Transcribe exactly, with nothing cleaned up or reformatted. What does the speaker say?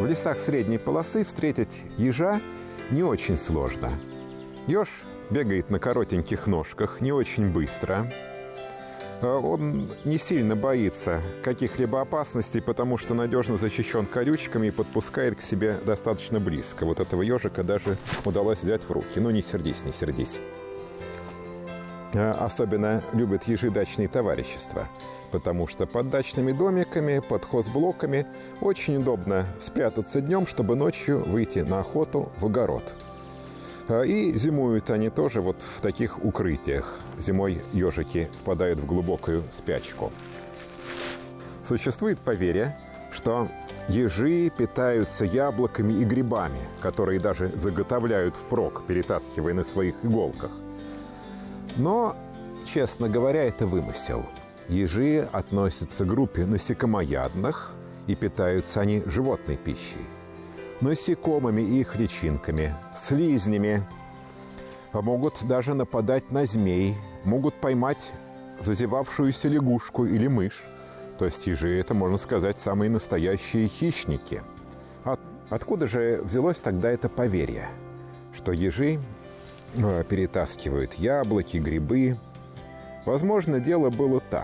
лесах средней полосы встретить ежа не очень сложно. Еж бегает на коротеньких ножках, не очень быстро. Он не сильно боится каких-либо опасностей, потому что надежно защищен колючками и подпускает к себе достаточно близко. Вот этого ежика даже удалось взять в руки. Ну, не сердись, не сердись. Особенно любят ежи дачные товарищества, потому что под дачными домиками, под хозблоками очень удобно спрятаться днем, чтобы ночью выйти на охоту в огород. И зимуют они тоже вот в таких укрытиях. Зимой ежики впадают в глубокую спячку. Существует поверье, что ежи питаются яблоками и грибами, которые даже заготовляют впрок, перетаскивая на своих иголках. Но, честно говоря, это вымысел. Ежи относятся к группе насекомоядных, и питаются они животной пищей. Насекомыми и их личинками, слизнями. Могут даже нападать на змей, могут поймать зазевавшуюся лягушку или мышь. То есть ежи – это, можно сказать, самые настоящие хищники. От, откуда же взялось тогда это поверье, что ежи перетаскивают яблоки, грибы? Возможно, дело было так.